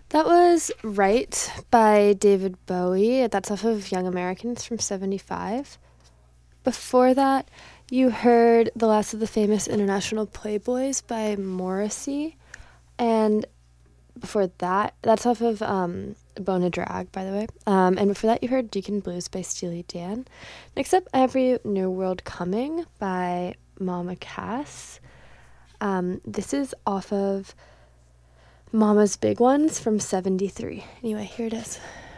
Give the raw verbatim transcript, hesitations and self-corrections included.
That was Right by David Bowie. That's off of Young Americans from seventy-five. Before that, you heard The Last of the Famous International Playboys by Morrissey. And before that, that's off of um, Bone a Drag, by the way. Um, and before that, you heard Deacon Blues by Steely Dan. Next up, I have for you New World Coming by Mama Cass. Um, this is off of Mama's Big Ones from seventy-three. Anyway, here it is.